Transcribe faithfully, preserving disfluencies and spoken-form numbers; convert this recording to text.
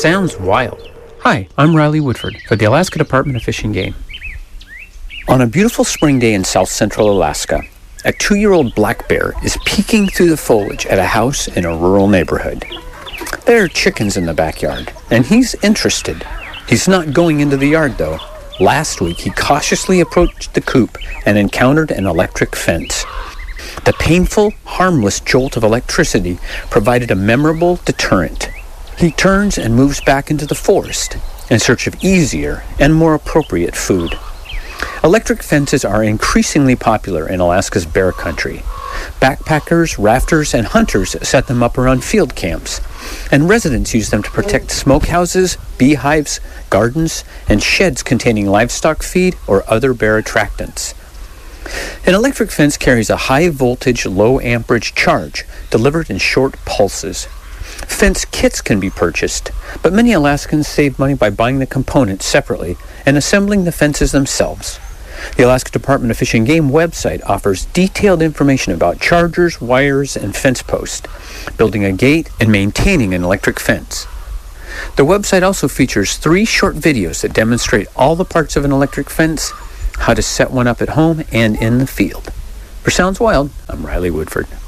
Sounds wild. Hi, I'm Riley Woodford for the Alaska Department of Fish and Game. On a beautiful spring day in south central Alaska, a two-year-old black bear is peeking through the foliage at a house in a rural neighborhood. There are chickens in the backyard, and he's interested. He's not going into the yard, though. Last week, he cautiously approached the coop and encountered an electric fence. The painful, harmless jolt of electricity provided a memorable deterrent. He turns and moves back into the forest in search of easier and more appropriate food. Electric fences are increasingly popular in Alaska's bear country. Backpackers, rafters, and hunters set them up around field camps, and residents use them to protect smokehouses, beehives, gardens, and sheds containing livestock feed or other bear attractants. An electric fence carries a high-voltage, low-amperage charge delivered in short pulses. Fence kits can be purchased, but many Alaskans save money by buying the components separately and assembling the fences themselves. The Alaska Department of Fish and Game website offers detailed information about chargers, wires, and fence posts, building a gate, and maintaining an electric fence. The website also features three short videos that demonstrate all the parts of an electric fence, how to set one up at home and in the field. For Sounds Wild, I'm Riley Woodford.